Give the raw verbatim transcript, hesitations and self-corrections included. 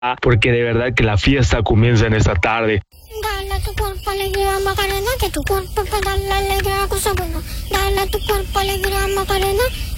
porque de verdad que la fiesta comienza en esta tarde. Dale a tu cuerpo alegría, Macarena, que tu cuerpo para darle alegría a cosas buenas. Dale a tu cuerpo alegría, Macarena.